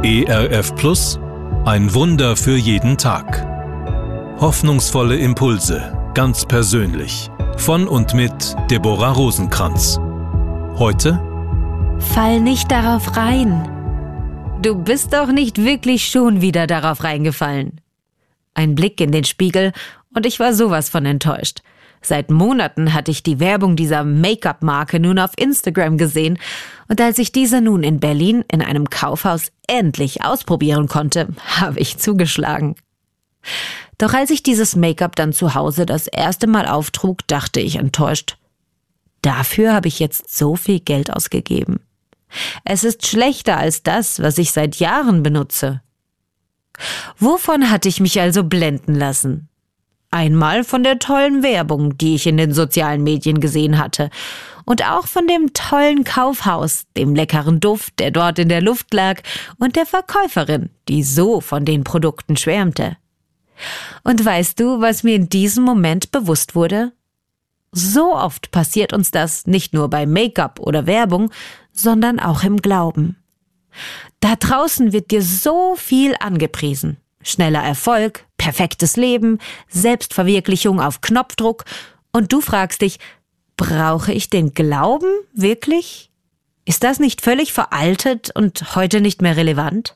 ERF Plus, ein Wunder für jeden Tag. Hoffnungsvolle Impulse, ganz persönlich. Von und mit Deborah Rosenkranz. Heute: Fall nicht darauf rein. Du bist doch nicht wirklich schon wieder darauf reingefallen. Ein Blick in den Spiegel und ich war sowas von enttäuscht. Seit Monaten hatte ich die Werbung dieser Make-up-Marke nun auf Instagram gesehen und als ich diese nun in Berlin in einem Kaufhaus endlich ausprobieren konnte, habe ich zugeschlagen. Doch als ich dieses Make-up dann zu Hause das erste Mal auftrug, dachte ich enttäuscht: Dafür habe ich jetzt so viel Geld ausgegeben. Es ist schlechter als das, was ich seit Jahren benutze. Wovon hatte ich mich also blenden lassen? Einmal von der tollen Werbung, die ich in den sozialen Medien gesehen hatte, und auch von dem tollen Kaufhaus, dem leckeren Duft, der dort in der Luft lag, und der Verkäuferin, die so von den Produkten schwärmte. Und weißt du, was mir in diesem Moment bewusst wurde? So oft passiert uns das nicht nur bei Make-up oder Werbung, sondern auch im Glauben. Da draußen wird dir so viel angepriesen. Schneller Erfolg, perfektes Leben, Selbstverwirklichung auf Knopfdruck. Und du fragst dich, brauche ich den Glauben wirklich? Ist das nicht völlig veraltet und heute nicht mehr relevant?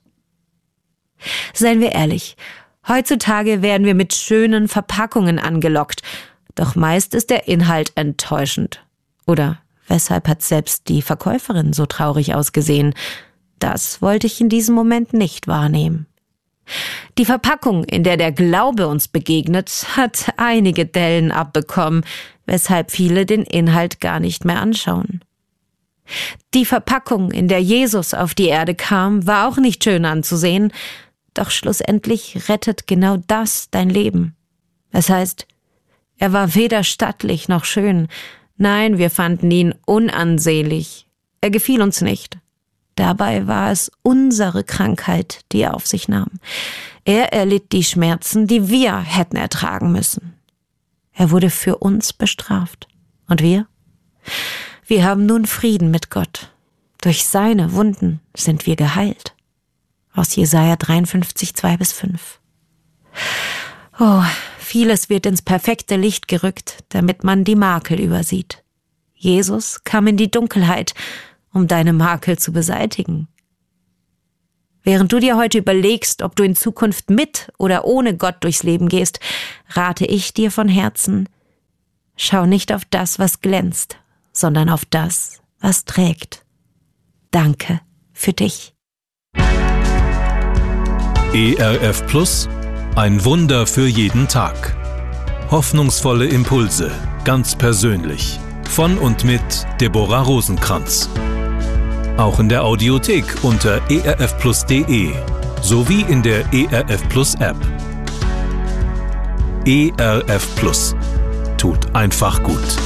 Seien wir ehrlich, heutzutage werden wir mit schönen Verpackungen angelockt, doch meist ist der Inhalt enttäuschend. Oder weshalb hat selbst die Verkäuferin so traurig ausgesehen? Das wollte ich in diesem Moment nicht wahrnehmen. Die Verpackung, in der der Glaube uns begegnet, hat einige Dellen abbekommen, weshalb viele den Inhalt gar nicht mehr anschauen. Die Verpackung, in der Jesus auf die Erde kam, war auch nicht schön anzusehen, doch schlussendlich rettet genau das dein Leben. Das heißt, er war weder stattlich noch schön. Nein, wir fanden ihn unansehnlich. Er gefiel uns nicht. Dabei war es unsere Krankheit, die er auf sich nahm. Er erlitt die Schmerzen, die wir hätten ertragen müssen. Er wurde für uns bestraft. Und wir? Wir haben nun Frieden mit Gott. Durch seine Wunden sind wir geheilt. Aus Jesaja 53, 2-5. Oh, vieles wird ins perfekte Licht gerückt, damit man die Makel übersieht. Jesus kam in die Dunkelheit, um deine Makel zu beseitigen. Während du dir heute überlegst, ob du in Zukunft mit oder ohne Gott durchs Leben gehst, rate ich dir von Herzen: Schau nicht auf das, was glänzt, sondern auf das, was trägt. Danke für dich. ERF Plus, ein Wunder für jeden Tag. Hoffnungsvolle Impulse, ganz persönlich. Von und mit Deborah Rosenkranz. Auch in der Audiothek unter erfplus.de sowie in der ERF Plus App. ERF Plus. Tut einfach gut.